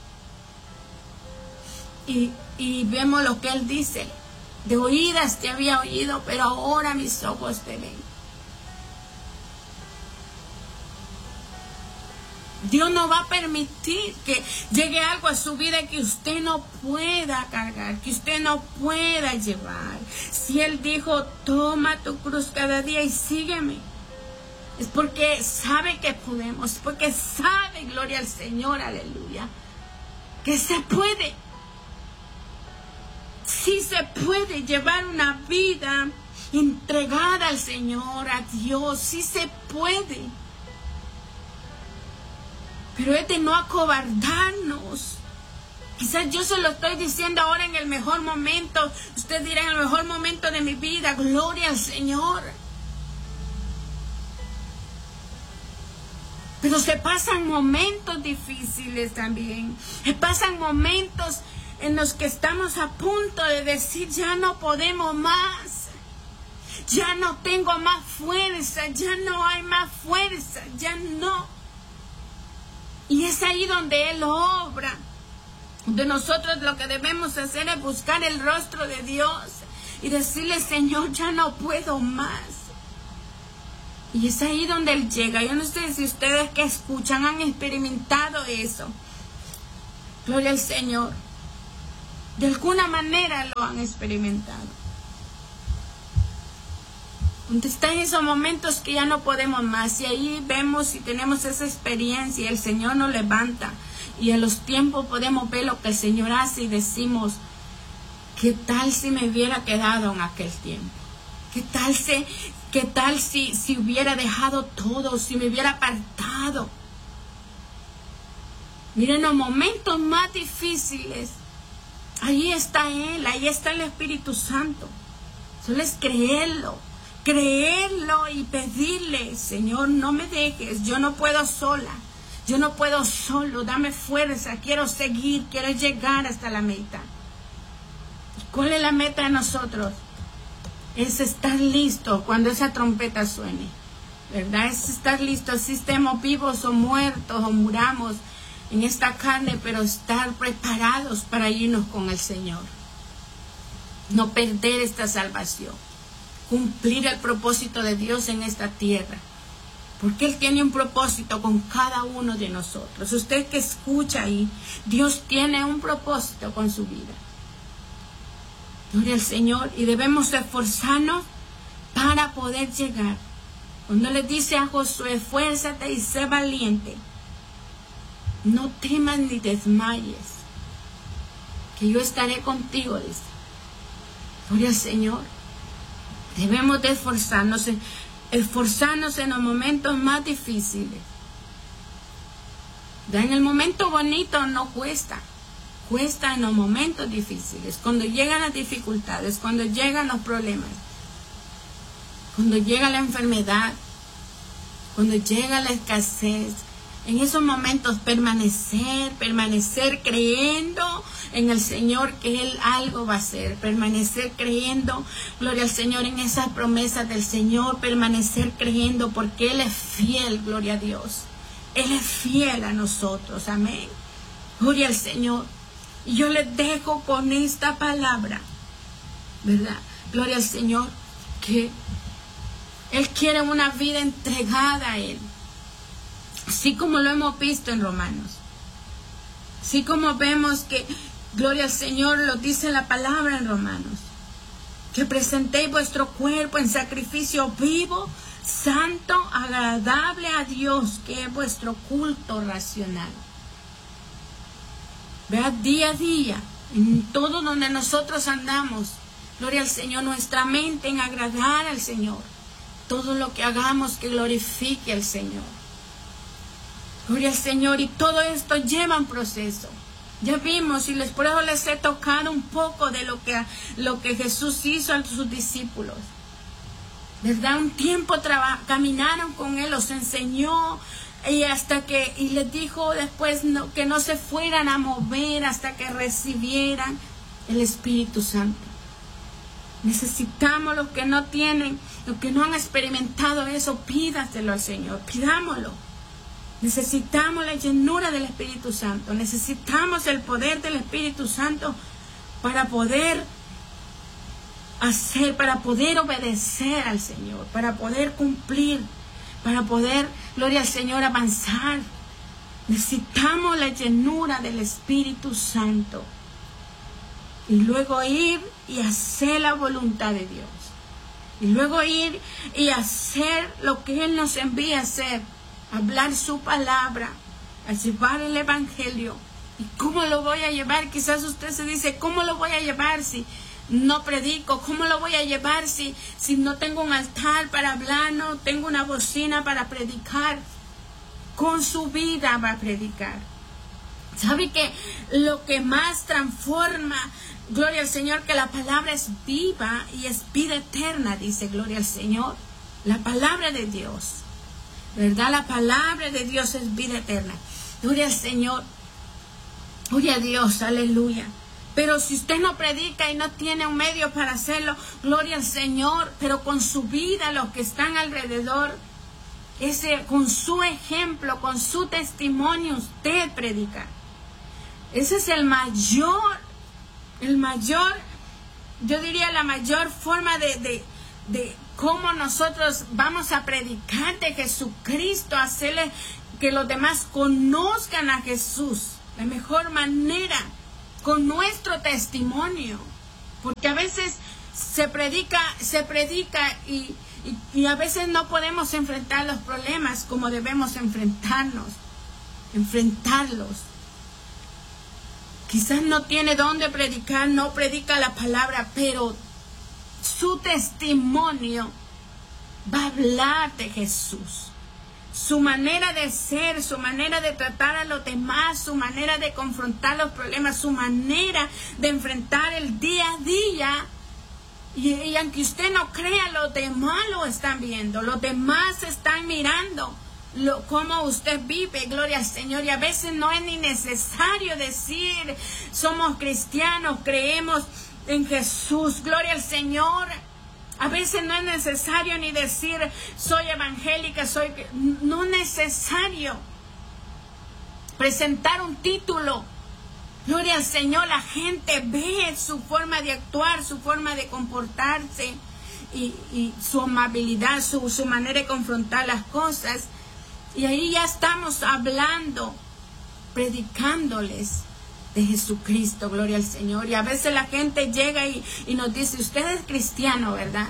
Y, y vemos lo que él dice. De oídas te había oído, pero ahora mis ojos te ven. Dios no va a permitir que llegue algo a su vida que usted no pueda cargar, que usted no pueda llevar. Si Él dijo, toma tu cruz cada día y sígueme, es porque sabe que podemos, porque sabe, gloria al Señor, aleluya, que se puede. Sí se puede llevar una vida entregada al Señor, a Dios, sí se puede. Pero es de no acobardarnos. Quizás yo se lo estoy diciendo ahora en el mejor momento. Usted dirá, en el mejor momento de mi vida, gloria al Señor. Pero se pasan momentos difíciles también. Se pasan momentos en los que estamos a punto de decir, ya no podemos más. Ya no tengo más fuerza, ya no hay más fuerza, ya no. Y es ahí donde Él obra. De nosotros lo que debemos hacer es buscar el rostro de Dios y decirle, Señor, ya no puedo más. Y es ahí donde Él llega. Yo no sé si ustedes que escuchan han experimentado eso. Gloria al Señor. De alguna manera lo han experimentado. Donde está en esos momentos que ya no podemos más. Y ahí vemos y tenemos esa experiencia. El Señor nos levanta. Y en los tiempos podemos ver lo que el Señor hace y decimos, ¿qué tal si me hubiera quedado en aquel tiempo? ¿Qué tal si, qué tal si, si hubiera dejado todo, si me hubiera apartado? Miren, los momentos más difíciles, ahí está Él, ahí está el Espíritu Santo. Solo es creerlo. Creerlo y pedirle, Señor, no me dejes, yo no puedo sola, yo no puedo solo, dame fuerza, quiero seguir, quiero llegar hasta la meta. ¿Cuál es la meta de nosotros? Es estar listos cuando esa trompeta suene, ¿verdad? Es estar listos, si estemos vivos o muertos o muramos en esta carne, pero estar preparados para irnos con el Señor. No perder esta salvación. Cumplir el propósito de Dios en esta tierra. Porque Él tiene un propósito con cada uno de nosotros. Usted que escucha ahí, Dios tiene un propósito con su vida. Gloria al Señor. Y debemos esforzarnos para poder llegar. Cuando le dice a Josué, esfuérzate y sé valiente. No temas ni desmayes. Que yo estaré contigo, dice. Gloria al Señor. Debemos de esforzarnos, esforzarnos en los momentos más difíciles. En el momento bonito no cuesta, cuesta en los momentos difíciles, cuando llegan las dificultades, cuando llegan los problemas, cuando llega la enfermedad, cuando llega la escasez. En esos momentos permanecer, permanecer creyendo en el Señor que Él algo va a hacer. Permanecer creyendo, gloria al Señor, en esas promesas del Señor. Permanecer creyendo porque Él es fiel, gloria a Dios. Él es fiel a nosotros, amén. Gloria al Señor. Y yo les dejo con esta palabra, ¿verdad? Gloria al Señor, que Él quiere una vida entregada a Él. Así como lo hemos visto en Romanos. Así como vemos que, gloria al Señor, lo dice la palabra en Romanos. Que presentéis vuestro cuerpo en sacrificio vivo, santo, agradable a Dios, que es vuestro culto racional. Vea, día a día, en todo donde nosotros andamos, gloria al Señor, nuestra mente en agradar al Señor. Todo lo que hagamos que glorifique al Señor. Gloria al Señor, y todo esto lleva un proceso. Ya vimos, y les por eso les he tocado un poco de lo que, lo que Jesús hizo a sus discípulos. ¿Verdad? Un tiempo caminaron con Él, los enseñó, y hasta que, y les dijo después no, que no se fueran a mover hasta que recibieran el Espíritu Santo. Necesitamos los que no tienen, los que no han experimentado eso, pídaselo al Señor, pidámoslo. Necesitamos la llenura del Espíritu Santo. Necesitamos el poder del Espíritu Santo para poder hacer, para poder obedecer al Señor, para poder cumplir, para poder, gloria al Señor, avanzar. Necesitamos la llenura del Espíritu Santo. Y luego ir y hacer la voluntad de Dios. Y luego ir y hacer lo que Él nos envía a hacer. Hablar su palabra, a llevar el evangelio. ¿Y cómo lo voy a llevar? Quizás usted se dice, ¿cómo lo voy a llevar si no predico? ¿Cómo lo voy a llevar si, si no tengo un altar para hablar, no tengo una bocina para predicar? Con su vida va a predicar. ¿Sabe que lo que más transforma, gloria al Señor, que la palabra es viva y es vida eterna, dice, gloria al Señor? La palabra de Dios. ¿Verdad? La palabra de Dios es vida eterna. Gloria al Señor. Gloria a Dios. Aleluya. Pero si usted no predica y no tiene un medio para hacerlo, gloria al Señor. Pero con su vida, los que están alrededor, ese, con su ejemplo, con su testimonio, usted predica. Ese es el mayor, el mayor, yo diría la mayor forma de, de, de cómo nosotros vamos a predicar de Jesucristo, hacerle que los demás conozcan a Jesús. La mejor manera, con nuestro testimonio. Porque a veces se predica, se predica y, Y, y a veces no podemos enfrentar los problemas como debemos enfrentarnos, enfrentarlos. Quizás no tiene dónde predicar, no predica la palabra, pero su testimonio va a hablar de Jesús. Su manera de ser, su manera de tratar a los demás, su manera de confrontar los problemas, su manera de enfrentar el día a día. Y, y aunque usted no crea, los demás lo están viendo, los demás están mirando lo, cómo usted vive, gloria al Señor. Y a veces no es ni necesario decir, somos cristianos, creemos en Jesús, gloria al Señor. A veces no es necesario ni decir, soy evangélica, soy... No es necesario presentar un título. Gloria al Señor, la gente ve su forma de actuar, su forma de comportarse y, y su amabilidad, su, su manera de confrontar las cosas. Y ahí ya estamos hablando, predicándoles de Jesucristo, gloria al Señor. Y a veces la gente llega y, y nos dice, usted es cristiano, ¿verdad?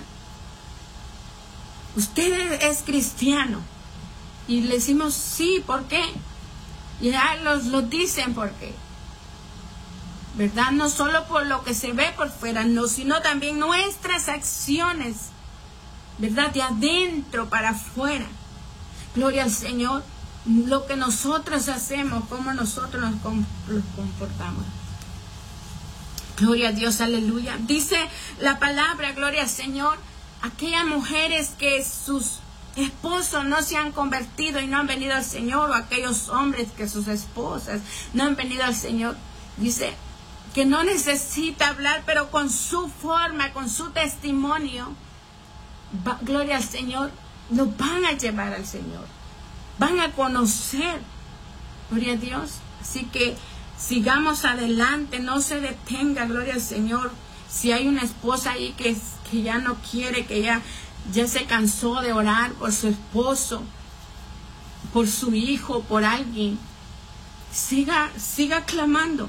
Usted es cristiano. Y le decimos, sí, ¿por qué? Y ya los, los dicen por qué. ¿Verdad? No solo por lo que se ve por fuera, no, sino también nuestras acciones, ¿verdad? De adentro para afuera. Gloria al Señor. Lo que nosotros hacemos, cómo nosotros nos, com nos comportamos. Gloria a Dios, aleluya. Dice la palabra, gloria al Señor, aquellas mujeres que sus esposos no se han convertido y no han venido al Señor, o aquellos hombres que sus esposas no han venido al Señor, dice que no necesita hablar, pero con su forma, con su testimonio, va, gloria al Señor, nos van a llevar al Señor. Van a conocer, gloria a Dios. Así que sigamos adelante, no se detenga, gloria al Señor. Si hay una esposa ahí que, que ya no quiere, que ya, ya se cansó de orar por su esposo, por su hijo, por alguien, siga, siga clamando.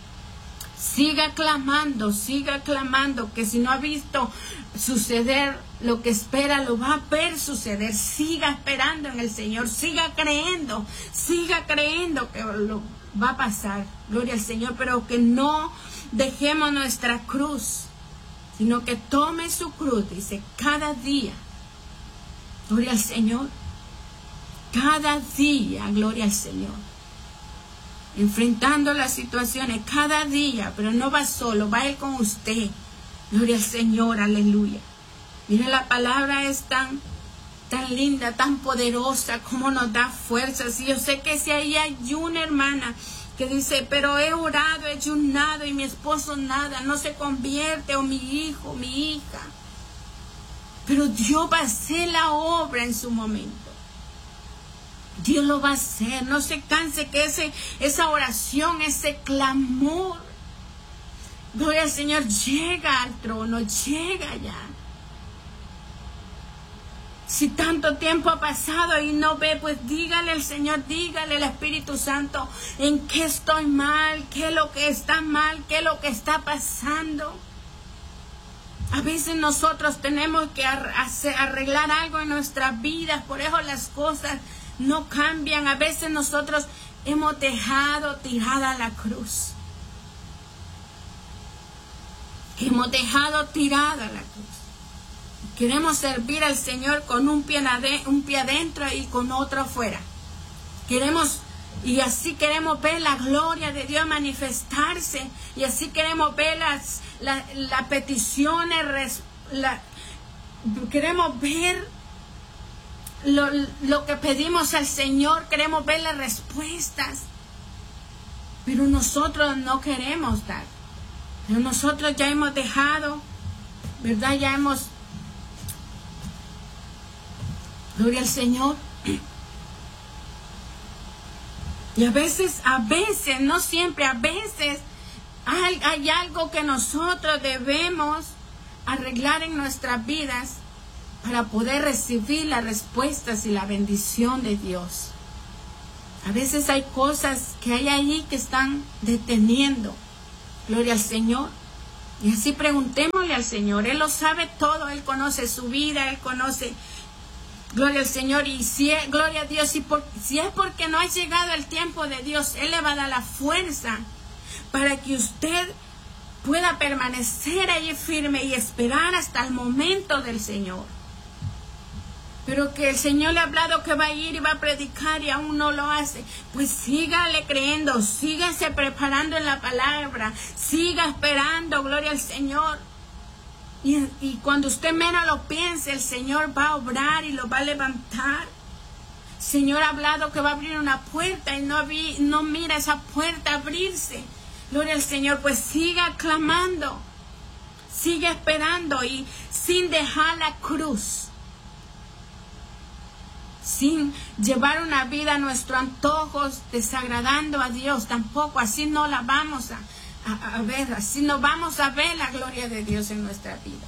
Siga clamando, siga clamando, que si no ha visto suceder lo que espera, lo va a ver suceder. Siga esperando en el Señor, siga creyendo, siga creyendo que lo va a pasar, gloria al Señor, pero que no dejemos nuestra cruz, sino que tome su cruz, dice, cada día, gloria al Señor, cada día, gloria al Señor. Enfrentando las situaciones cada día, pero no va solo, va Él con usted. Gloria al Señor, aleluya. Mira, la palabra es tan, tan linda, tan poderosa, como nos da fuerzas. Y yo sé que si ahí hay una hermana que dice, pero he orado, he ayunado y mi esposo nada, no se convierte, o mi hijo, mi hija. Pero Dios va a hacer la obra en su momento. Dios lo va a hacer. No se canse, que ese, esa oración, ese clamor, gloria al Señor, llega al trono, llega ya. Si tanto tiempo ha pasado y no ve, pues dígale al Señor, dígale al Espíritu Santo, en qué estoy mal, qué es lo que está mal, qué es lo que está pasando. A veces nosotros tenemos que arreglar algo en nuestras vidas, por eso las cosas no cambian. A veces nosotros hemos dejado tirada la cruz. Hemos dejado tirada la cruz. Queremos servir al Señor con un pie, un pie adentro y con otro afuera. Queremos, y así queremos ver la gloria de Dios manifestarse. Y así queremos ver las, las, las peticiones, la, queremos ver Lo, lo que pedimos al Señor, queremos ver las respuestas, pero nosotros no queremos dar. Pero nosotros ya hemos dejado, ¿verdad? Ya hemos, gloria al Señor. Y a veces, a veces, no siempre, a veces hay, hay algo que nosotros debemos arreglar en nuestras vidas para poder recibir las respuestas y la bendición de Dios. A veces hay cosas que hay ahí que están deteniendo, gloria al Señor, Y así preguntémosle al Señor. Él lo sabe todo. Él conoce su vida. Él conoce, gloria al Señor. Y si es, gloria a Dios, si, por, si es porque no ha llegado el tiempo de Dios, Él le va a dar la fuerza para que usted pueda permanecer allí firme y esperar hasta el momento del Señor. Pero que el Señor le ha hablado que va a ir y va a predicar y aún no lo hace, pues sígale creyendo, sígase preparando en la palabra, siga esperando, gloria al Señor. Y, y cuando usted menos lo piense, el Señor va a obrar y lo va a levantar. El Señor ha hablado que va a abrir una puerta y no, vi, no mira esa puerta abrirse. Gloria al Señor, pues siga clamando, siga esperando y sin dejar la cruz, sin llevar una vida a nuestros antojos, desagradando a Dios, tampoco, así no la vamos a, a, a ver, así no vamos a ver la gloria de Dios en nuestra vida.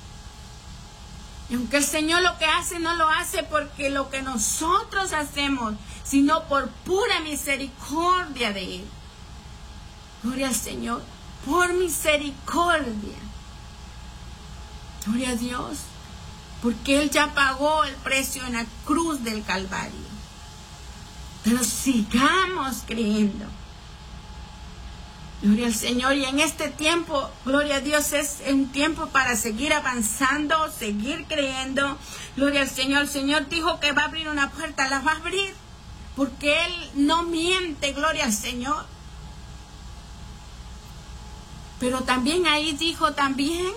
Y aunque el Señor lo que hace, no lo hace porque lo que nosotros hacemos, sino por pura misericordia de Él. Gloria al Señor, por misericordia. Gloria a Dios, porque Él ya pagó el precio en la cruz del Calvario. Pero sigamos creyendo. Gloria al Señor. Y en este tiempo, gloria a Dios, es un tiempo para seguir avanzando, seguir creyendo. Gloria al Señor. El Señor dijo que va a abrir una puerta, la va a abrir, porque Él no miente, gloria al Señor. Pero también ahí dijo también,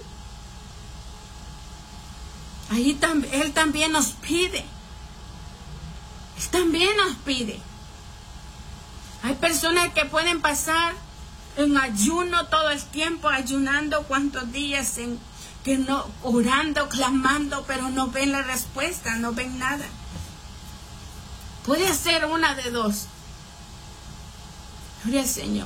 ahí tam, Él también nos pide, Él también nos pide. Hay personas que pueden pasar en ayuno todo el tiempo, ayunando cuantos días, en, que no, orando, clamando, pero no ven la respuesta, no ven nada. Puede ser una de dos. Gloria al Señor.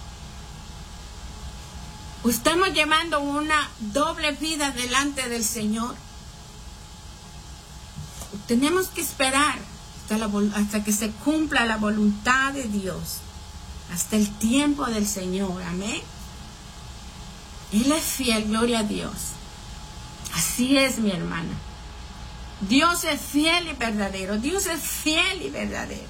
Estamos llevando una doble vida delante del Señor. Tenemos que esperar hasta, la, hasta que se cumpla la voluntad de Dios, hasta el tiempo del Señor. Amén. Él es fiel, gloria a Dios. Así es, mi hermana. Dios es fiel y verdadero. Dios es fiel y verdadero.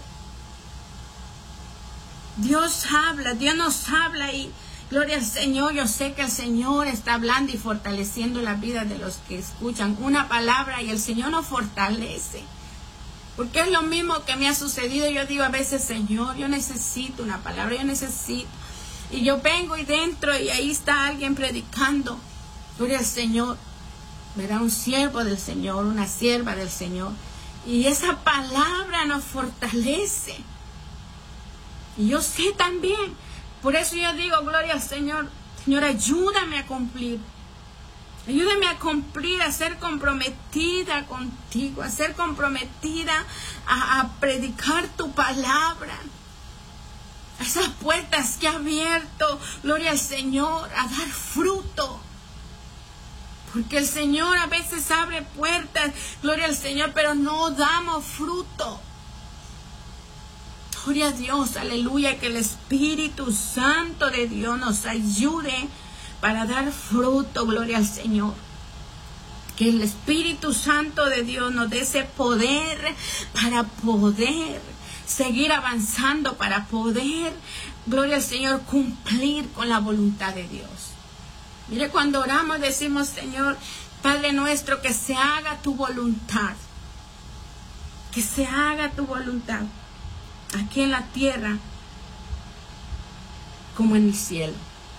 Dios habla, Dios nos habla y gloria al Señor. Yo sé que el Señor está hablando y fortaleciendo la vida de los que escuchan una palabra y el Señor nos fortalece. Porque es lo mismo que me ha sucedido. Yo digo a veces, Señor, yo necesito una palabra, yo necesito. Y yo vengo y dentro y ahí está alguien predicando. Gloria al Señor. Verá un siervo del Señor, una sierva del Señor. Y esa palabra nos fortalece. Y yo sé también. Por eso yo digo, gloria al Señor. Señor, ayúdame a cumplir. Ayúdame a cumplir, a ser comprometida contigo, a ser comprometida a, a predicar tu palabra. Esas puertas que ha abierto, gloria al Señor, a dar fruto. Porque el Señor a veces abre puertas, gloria al Señor, pero no damos fruto. Gloria a Dios, aleluya, que el Espíritu Santo de Dios nos ayude para dar fruto, gloria al Señor. Que el Espíritu Santo de Dios nos dé ese poder para poder seguir avanzando, para poder, gloria al Señor, cumplir con la voluntad de Dios. Mire, cuando oramos decimos, Señor, Padre nuestro, que se haga tu voluntad. Que se haga tu voluntad. Aquí en la tierra, como en el cielo.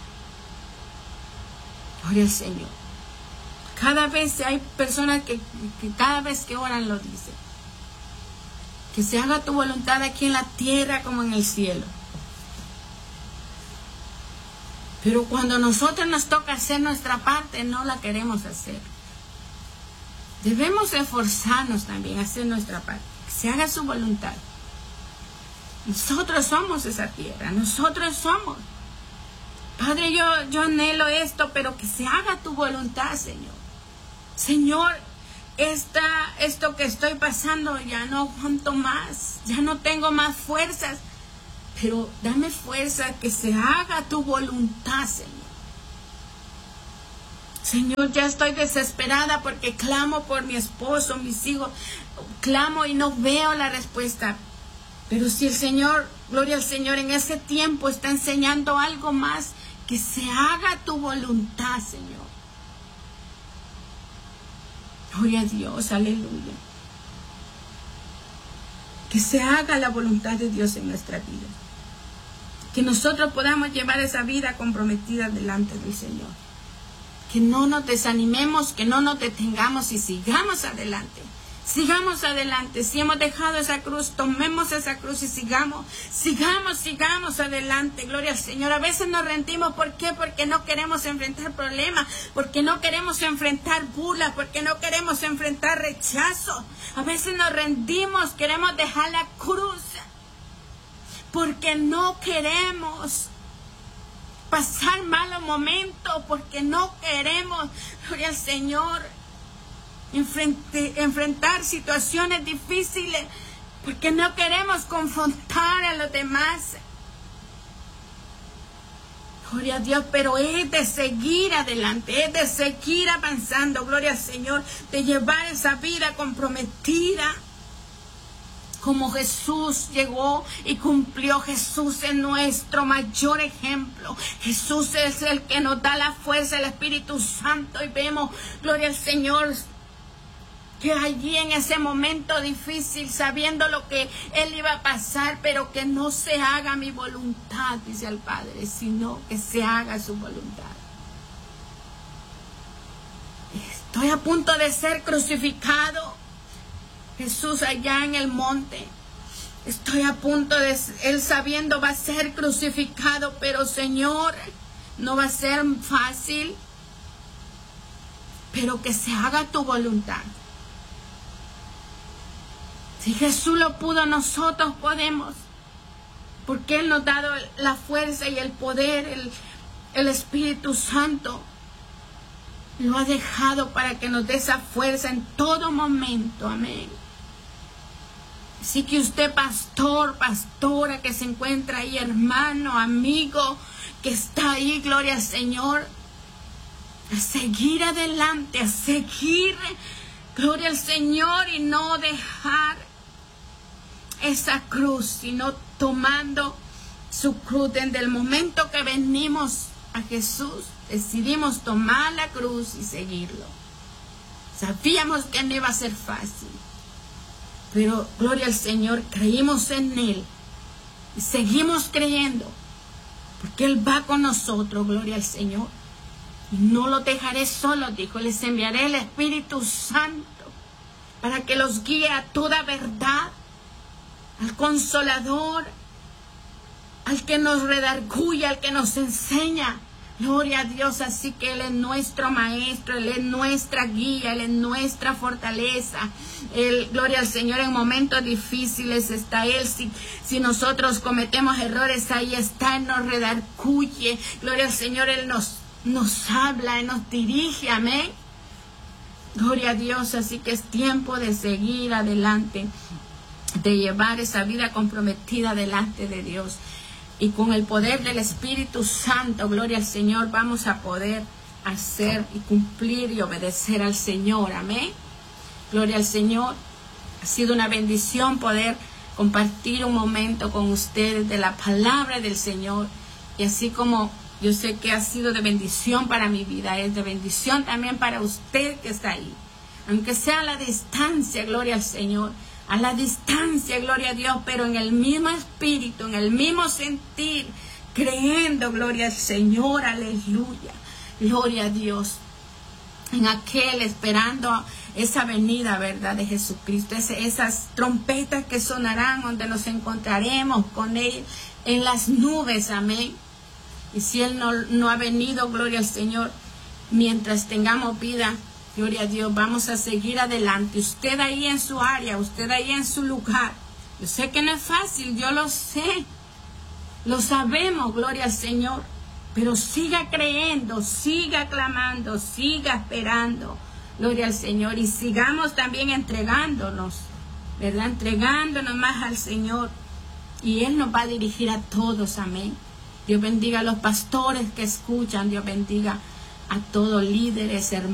Gloria al Señor. Cada vez hay personas que, que cada vez que oran lo dicen. Que se haga tu voluntad aquí en la tierra como en el cielo. Pero cuando a nosotros nos toca hacer nuestra parte, no la queremos hacer. Debemos esforzarnos también a hacer nuestra parte. Que se haga su voluntad. Nosotros somos esa tierra. Nosotros somos. Padre, yo, yo anhelo esto, pero que se haga tu voluntad, Señor. Señor, esta, esto que estoy pasando, ya no aguanto más. Ya no tengo más fuerzas. Pero dame fuerza, que se haga tu voluntad, Señor. Señor, ya estoy desesperada porque clamo por mi esposo, mis hijos, clamo y no veo la respuesta. Pero si el Señor, gloria al Señor, en ese tiempo está enseñando algo más, que se haga tu voluntad, Señor. Gloria a Dios, aleluya. Que se haga la voluntad de Dios en nuestra vida. Que nosotros podamos llevar esa vida comprometida delante del Señor. Que no nos desanimemos, que no nos detengamos y sigamos adelante. Sigamos adelante. Si hemos dejado esa cruz, tomemos esa cruz y sigamos, sigamos, sigamos adelante. Gloria al Señor. A veces nos rendimos. ¿Por qué? Porque no queremos enfrentar problemas, porque no queremos enfrentar burlas, porque no queremos enfrentar rechazo. A veces nos rendimos, queremos dejar la cruz, porque no queremos pasar malos momentos, porque no queremos, gloria al Señor, Enfrente, enfrentar situaciones difíciles, porque no queremos confrontar a los demás. Gloria a Dios, pero es de seguir adelante, es de seguir avanzando, gloria al Señor, de llevar esa vida comprometida. Como Jesús llegó y cumplió. Jesús es nuestro mayor ejemplo. Jesús es el que nos da la fuerza, el Espíritu Santo, y vemos, gloria al Señor, que allí en ese momento difícil, sabiendo lo que Él iba a pasar, pero que no se haga mi voluntad, dice el Padre, sino que se haga su voluntad. Estoy a punto de ser crucificado. Jesús allá en el monte. Estoy a punto de, Él sabiendo va a ser crucificado, pero Señor, no va a ser fácil, pero que se haga tu voluntad. Si Jesús lo pudo, nosotros podemos. Porque Él nos ha dado la fuerza y el poder, el, el Espíritu Santo lo ha dejado para que nos dé esa fuerza en todo momento. Amén. Así que usted, pastor, pastora, que se encuentra ahí, hermano, amigo, que está ahí, gloria al Señor, a seguir adelante, a seguir, gloria al Señor, y no dejar esa cruz, sino tomando su cruz. Desde el momento que venimos a Jesús, decidimos tomar la cruz y seguirlo. Sabíamos que no iba a ser fácil, pero gloria al Señor, creímos en Él y seguimos creyendo, porque Él va con nosotros, gloria al Señor. Y no los dejaré solos, dijo, les enviaré el Espíritu Santo para que los guíe a toda verdad, al Consolador, al que nos redarguye, al que nos enseña. Gloria a Dios. Así que Él es nuestro maestro, Él es nuestra guía, Él es nuestra fortaleza. Él, gloria al Señor, en momentos difíciles está Él. Si, si nosotros cometemos errores, ahí está, Él nos redarguye. Gloria al Señor, Él nos, nos habla, Él nos dirige. Amén. Gloria a Dios. Así que es tiempo de seguir adelante, de llevar esa vida comprometida delante de Dios. Y con el poder del Espíritu Santo, gloria al Señor, vamos a poder hacer y cumplir y obedecer al Señor. Amén. Gloria al Señor. Ha sido una bendición poder compartir un momento con ustedes de la palabra del Señor. Y así como yo sé que ha sido de bendición para mi vida, es de bendición también para usted que está ahí. Aunque sea a la distancia, gloria al Señor. A la distancia, gloria a Dios, pero en el mismo espíritu, en el mismo sentir, creyendo, gloria al Señor, aleluya, gloria a Dios, en aquel, esperando esa venida, verdad, de Jesucristo, ese, esas trompetas que sonarán, donde nos encontraremos con Él en las nubes, amén. Y si Él no, no ha venido, gloria al Señor, mientras tengamos vida, gloria a Dios, vamos a seguir adelante. Usted ahí en su área, usted ahí en su lugar. Yo sé que no es fácil, yo lo sé. Lo sabemos, gloria al Señor. Pero siga creyendo, siga clamando, siga esperando, gloria al Señor. Y sigamos también entregándonos, ¿verdad? Entregándonos más al Señor. Y Él nos va a dirigir a todos, amén. Dios bendiga a los pastores que escuchan, Dios bendiga a todos líderes, hermanos.